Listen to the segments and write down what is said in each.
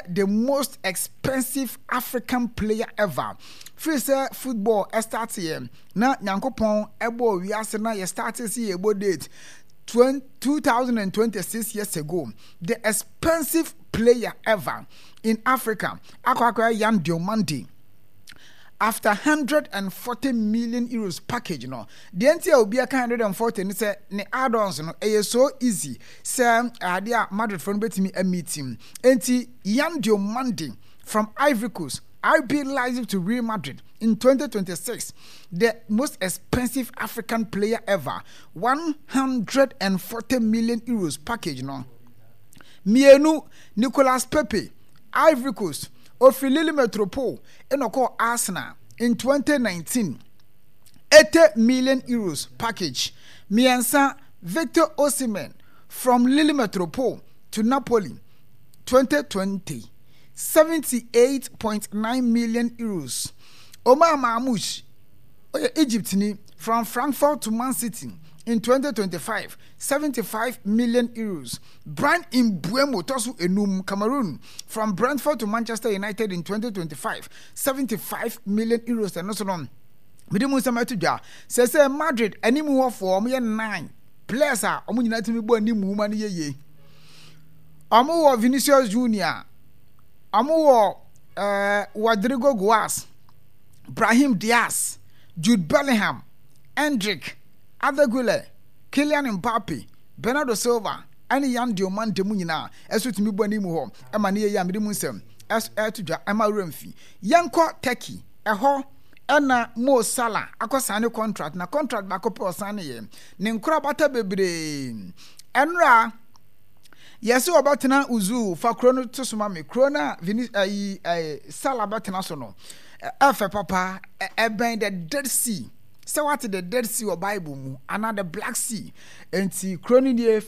the most expensive African player ever. First football starts here. Na Nyankopon ebo we na ye started see ebo date 2026 years ago. The expensive player ever in Africa. Akwa Yan Diomande. After 140 million euros package, no, the NTA will be a 140 and say ne add-ons no, it is so easy. Say, idea Madrid for me a meeting. Enti Yan Diomande from Ivory Coast, RB live to Real Madrid in 2026. The most expensive African player ever. 140 million euros package, no. Mienu Nicolas Pepe, Ivory Coast. Ofilili Metropole enoko Arsenal in 2019 80 million euros package. Miensa Victor Osimhen from Lille Metropole to Napoli 2020 78.9 million euros. Omar Mamouche Egypt ni from Frankfurt to Man City in 2025 75 million euros. Brian Mbeumo Tosu Enum Cameroon from Brentford to Manchester United in 2025 75 million euros. And also on Midimu Samatuja says Madrid any move for 9 players are United me born new money ye. Amu Vinicius Junior, Amu Rodrigo Guas, Brahim Diaz, Jude Bellingham, Endrick, Adegule, Kylian Mbappe, Bernardo Silva, and Yan Diomande Munina, as with me boni mu ho, e ma ne ya me mu nsem, as to Emma Remfi. Yanko Teki, a ho, ena Mo Salah, akosane contract, na contract bakopo sane ye. Ne nkura bata bebre. Enra Yesu obatena uzu fa krono to soma me krona Salah batena so no. Efe papa ben the Dead Sea. So what the Dead Sea or Bible mu another Black Sea and see crony near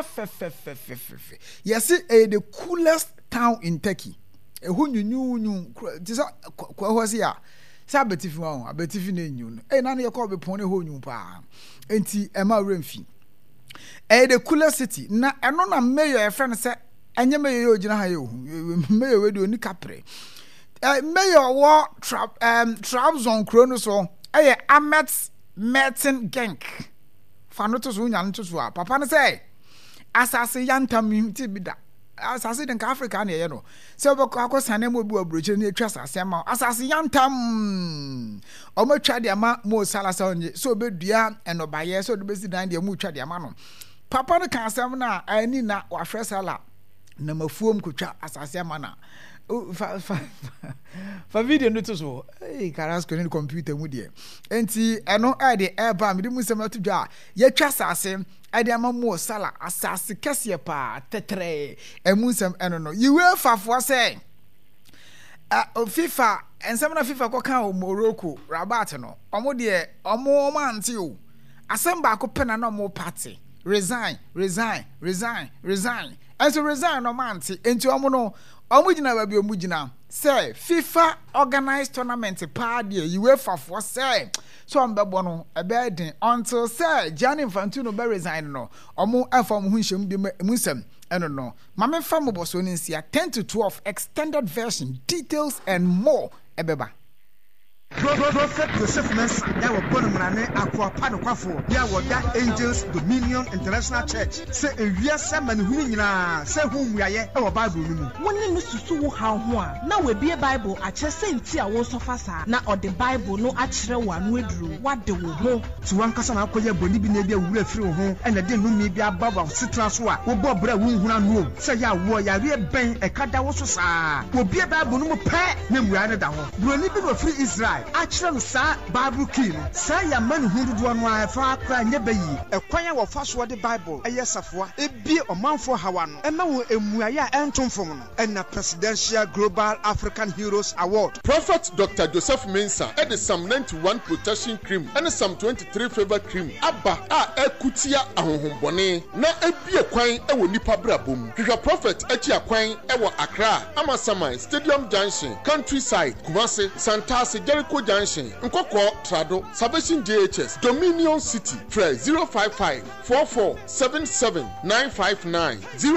yes the coolest town in Turkey. Who knew this was here. Sabbatif one, a betif name, and none of your pony who knew pa. And see Emma Remfi. The coolest city. Na anona mayor a friend said, and you may you mayor do any capre. Mayor war traps on Chronoso. Aye, Ahmet Merton Genk. Fanotos unyan to swap. Papa say, Assassin Yantam Tibida. Assassin in Africa, you know. So, Bocacos and Emo Bridge and trust as Yama. Assassin Yantam. Omo Chadiama, Mo Salason, so be dear and Obaye, so the best than the Mucha Diamano. Papa the Cansamana, I need not or fresh sala. Number 4 kucha Assassin Mana. For video notice hey Carrasco in computer with you. Enti eno the airbar me mu sem to dwa ye twa sase ade ama Mo Salah asase kese pa tetre emu sem eno no UEFA for say FIFA ensem na FIFA ko kan Morocco Rabat no omo de omo manti o asem ba ko pena na omo party resign and so resign no manti enti omo no omujina babi omujina say FIFA organized tournament party UEFA for say so ambebo no ebe den until say Gianni Infantino be resign no omo afam hu nhyem bi musem eno no mame fam boso ni nsia 10 to 12 extended version details and more ebeba Prophet Joseph Mensa, that were born in Aqua Panoquafo, there were that Angels Dominion International Church. Say a year, Sam and Humina, say whom we are our Bible. One in Susu, how one. Now we be a Bible, I just say, Tia was of us, now or the Bible, no actual one withdrew. What do we know? To one cousin, I'll call your Bolivia will through home, and I didn't know maybe above of Citraswa, or Bob Bra who say, ya warrior, we are bang a cat that was so will be a Bible no pay, name we are down. We'll free Israel. Actually, sir, Bible King, say a man who did one wife, a choir of fast word the Bible, a yes of what, a beer or man for Hawan, and now a Muaya Anton Fon, and a Presidential Global African Heroes Award. Prophet Dr. Joseph Mensa, and some 91 protection cream, and some 23 favor cream. Abba, a kutia ahombone, na a beer quine, a nipa brabum. Kika Prophet Etia Quine, Ewa Accra, Amasamai, Stadium Junction, Countryside, Kumasi, Santasi, Jericho. Banko Junction, Nkoko Trado, Salvation JHS, Dominion City, Fred 055-4477-959,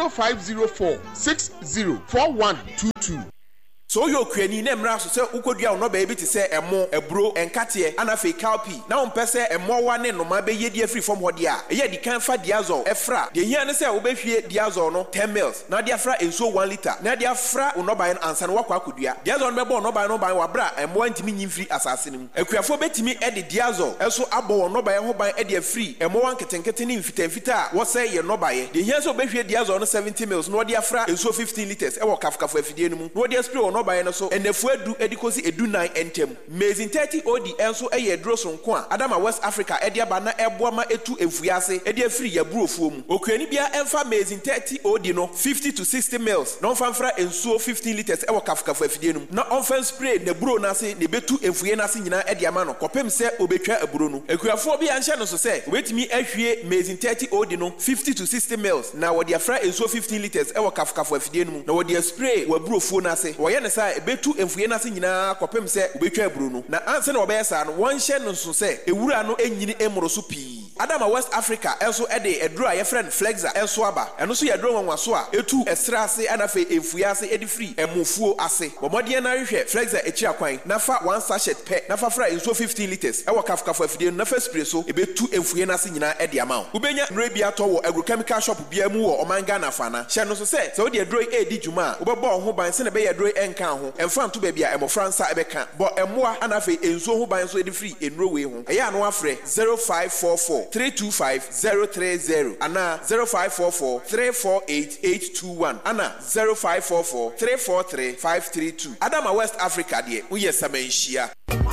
0504-604122. So you crani nem raso se ukodua no baby to say emo ebro enkate ana fe cowpea na on pese emo wane no ma be yedi afri from hode a ye di kan fa diazol efra de hia ne se wo be hwie diazol no 10 mils na de afra enso 1 liter na de afra unoban ansa no wakwa akodua diazol no be bo unoban no ban wabra emo antimi nyimfiri asase nim akuafo betimi e de diazol eso abo unoban ho ban e de afri emo wan ketenkete ni mfita wo se ye no baye de hia se wo be hwie diazol no 70 mils no de afra enso 15 liters e wo kafkafo afidie no mu no de spray no by no so enefu edu edikosi edu 9 entem mezin 30 odi enso eye dro sonko a Adama West Africa edi aba na eboa ma etu efuase edi afiri ya burofuo mu okuani bia emfa mezin 30 odi no 50 to 60 mils no fanfra ensuo 15 liters ewo kafkafu afidie no na onfa spray ne buro na se ne betu efuye na se nyina edi ama no kopem se obetwa aburo no ekuafo bia nhye no so se obetimi ahwie mezin 30 odi no 50 to 60 mils na wodi afra ensuo 15 liters ewo kafkafu afidie no na wodi spray wa burofuo na se wo ye ne sa ebetu emfuye na se nyina kopem se obetwa aburo no na anse na obeyesa no wonhye no so se ewura no enyini emro so pii Adama West Africa enso ede edro a ye friend Flexa enso aba eno so ye dro nwanwaso a etu esra ase anafe emfuye ase edi free emufuo ase bomode na hwehwe Flexa echi akwan na fa 1 sachet pe na fa fra enso 15 liters ewo kafkafo afidie no na fa spray so ebetu emfuye na se nyina ede ama ubenya nrebia to wo agrochemical shop bia mu wo omanga na fa na hye no so se odi edro edi djuma obebo ho ban se na be ye edro enka ho emfa nto bia emo fransa ebeka bo emoa anafe enso ho ban so edi free enro we ho eya no afre 0544-325-030 ana 0544-348-821 ana 0544-343-532 Adama West Africa de uye samanhia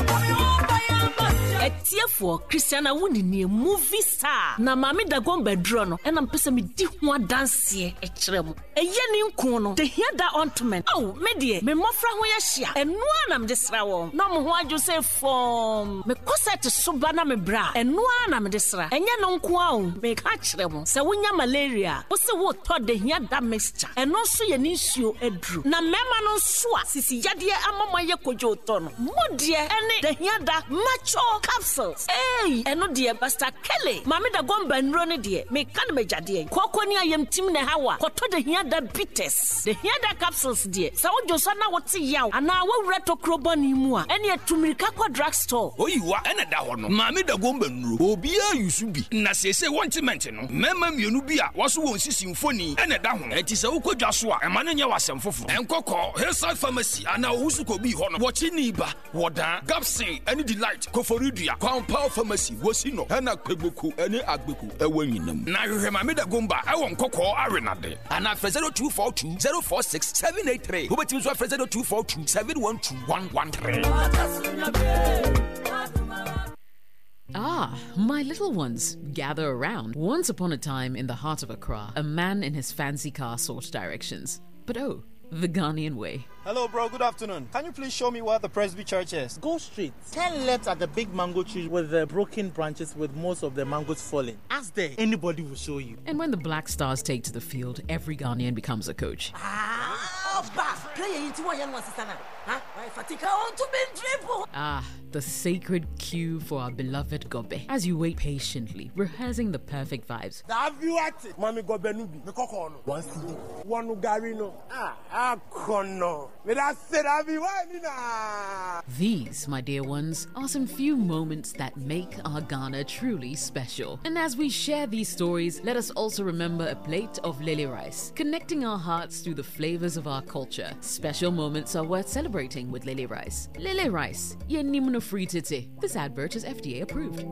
Etiefo Christiana Wuni ni movie star na mami da gomba dro no ena mpese me di ho adanse e kirem eye ni nko no the hear that ointment oh me de me mofra ho ya hia eno na me desra wo na mo ho adwo se form me koset soba na me bra eno na me desra enye no nko a o me ka kirem se wonya malaria wo se wo to the hear that mixture eno so ye ni nsuo edru na mema no so a sisi yade amama ye kojo to no mo de ene the hear that macho capsules. Hey, eno die Pastor Kelly. Mami da gomba nro ne die. Me kan me jade. Kokoni ayem tim ne hawa. Koto de hia da bitters. De hia da capsules die. Sa wo joso na wote yaw. Ana wo reto krobani mu a. Ene etumirika kwa drugstore. Oyiwa ene da ho no. Mami da gomba nro. Obi a yusu bi. Na sese wontement no. Mema mienu bi a waso won sisi mfoni ene da ho. Enti se wo kodwa so a ema ne nya wasem fofo. Enkoko Hillside Pharmacy ana wusu ko bi ho no. Wo chi ni ba. Wodan Gapsin ene delight Koforidua Compound Pharmacy Wosino Hana Kwebuku ene Agbeku Ewanyinam na hwehwe Mami da gomba ewo nkoko arenade ana 0242046783 Hubetim so 0242712113 Ah, my little ones, gather around. Once upon a time in the heart of Accra, a man in his fancy car sought directions. But oh, the Ghanaian way. Hello, bro. Good afternoon. Can you please show me where the Presby Church is? Go straight. 10 left at the big mango tree with the broken branches with most of the mangoes falling. Ask there. Anybody will show you. And when the Black Stars take to the field, every Ghanaian becomes a coach. Ah, the sacred cue for our beloved Gobe. As you wait patiently, rehearsing the perfect vibes. Mami Gobe nubi. One CD. One Ugarino. Kono. These, my dear ones, are some few moments that make our Ghana truly special. And as we share these stories, let us also remember a plate of lele rice, connecting our hearts through the flavors of our culture. Special moments are worth celebrating with lele rice. Lele rice, yenimno fritite. This advert is FDA approved.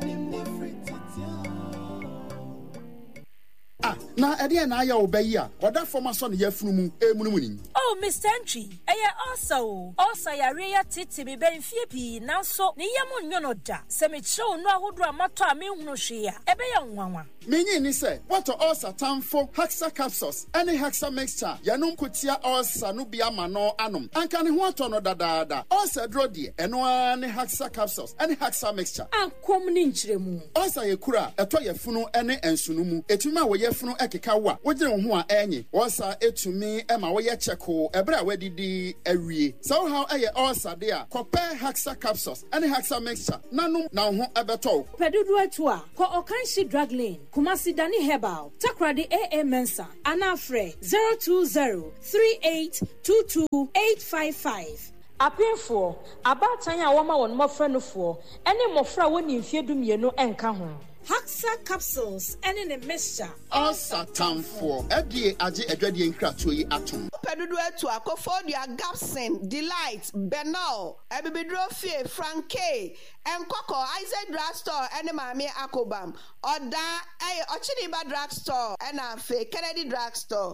Na ede na ya obayi a oda forma so ne yafunu mu emunumuni. Oh, Mr. Entry, also yare ya titi be benfie pi nanso ne yam nyo no da. Se me chew no ahodo amato a me hunu hwe a ebe ya nwanwa. Menyi ni se what ulcer tamfo Hexa capsules any Hexa mixture yanum kotia ulcer no bia ma no anom. Anka ne ho ato no dadaada. Ulcer dro de eno ne Hexa capsules any Hexa mixture. Ankom ni nkyeremu. Ulcer yekura eto yefunu ene ensunu mu. Etuma wo yefunu ekeka wa. Wogire ho a enyi. Ulcer etumi ema wo ye cheko ebra wadidi yi awie so how eye ulcer de a kopɛ Haxa capsules any Haxa mixture nanum na ho ebeto pedudu etu a ko Okanshi drug lane Kumasi Dani Herbal Takrade AA Mensa Anafre 02038228855 apinfo abatan a woma won mofra no fo ene mofra woni mfie dumienu enka ho Haxa capsules and in a mixture. Ulcer tamfo. Edie aje edwadie nkratoyi yi atom. Pedudu etu akofodia Gapsin, Delight, Benal, Ebibidrofie, Franke, Nkoko, Isaac Drugstore, and Mami Akobam. Oda, Ochiniba Drugstore, and Afe, Kennedy Drugstore.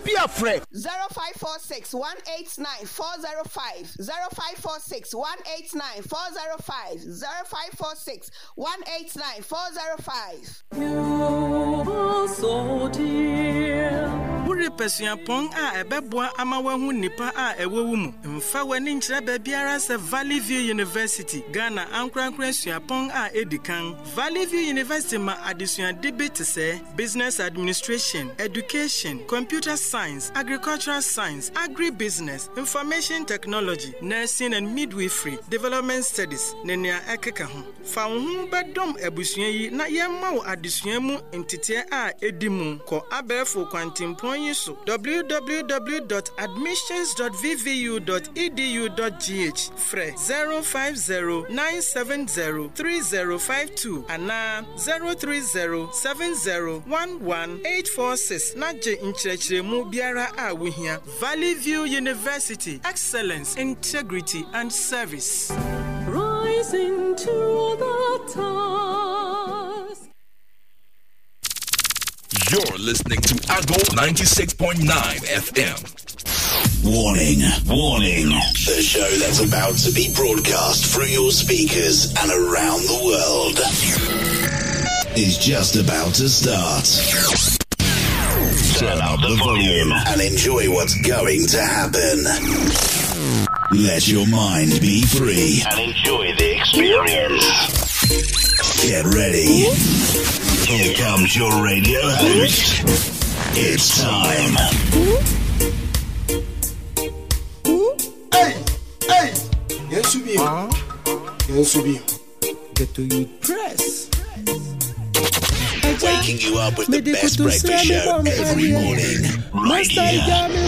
0546 189 405 0546 189 405 0546 189 405. You so dear. Wuri pesuapon a ebeboa amawahu nipa a ewowu mu. Mfa wani nkyere babiara se Valley View University Ghana ankrankran suapon a edikan. Valley View University ma adesua debate se business administration, education, computer science, agricultural science, agribusiness, information technology, nursing and midwifery, development studies, nenia ekeka ho. Fa ho bedom abusua yi na yemma wo adesua mu entite a edimu ko abefo kwantimpon yi so www.admissions.vvu.edu.gh fre 050-970-3052 ana 030-7011-846 na je nkyerɛkyerɛmu biara a wohia. Valley View University, excellence, integrity and service. Rising to the task. You're listening to Ago 96.9 FM. Warning, warning. The show that's about to be broadcast through your speakers and around the world is just about to start. Turn up the volume and enjoy what's going to happen. Let your mind be free and enjoy the experience. Get ready. Here comes your radio host. It's time. Hey! Yes, you be. Yes, you be. Get to you press. Waking you up with the best breakfast show every morning. Right here.